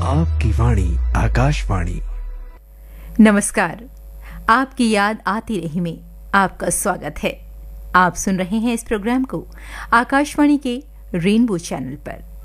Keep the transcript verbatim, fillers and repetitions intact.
आपकी वाणी आकाशवाणी। नमस्कार, आपकी याद आती रही में आपका स्वागत है। आप सुन रहे हैं इस प्रोग्राम को आकाशवाणी के रेनबो चैनल पर।